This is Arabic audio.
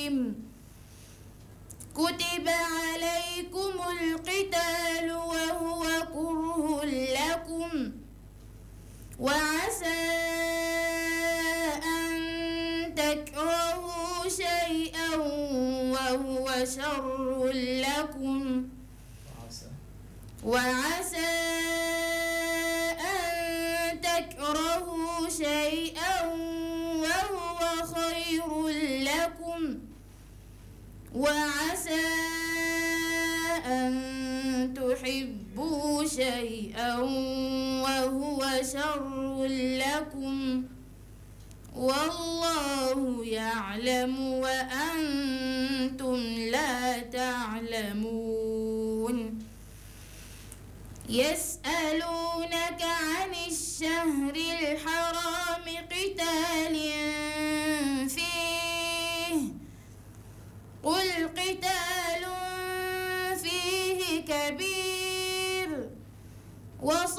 عليم كتب عليكم القتال وهو كره لكم وعسى أن تكرهوا شيئا وهو شر لكم وعسى أن تكرهوا شيئا وهو خير لكم وعسى أن تحبوا شيئا وهو شر لكم والله يعلم وأنتم لا تعلمون يسألونك عن الشهر الحرام قتال فيه قل قتال فيه كبير